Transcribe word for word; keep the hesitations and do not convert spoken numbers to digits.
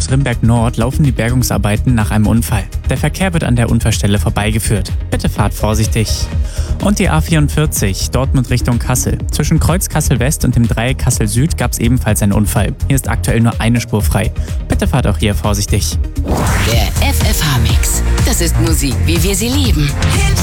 Rimberg Nord laufen die Bergungsarbeiten nach einem Unfall. Der Verkehr wird an der Unfallstelle vorbeigeführt. Bitte fahrt vorsichtig. Und die A vierundvierzig, Dortmund Richtung Kassel. Zwischen Kreuz Kassel West und dem Dreieck Kassel Süd gab es ebenfalls einen Unfall. Hier ist aktuell nur eine Spur frei. Bitte fahrt auch hier vorsichtig. Der F F H-Mix. Das ist Musik, wie wir sie lieben.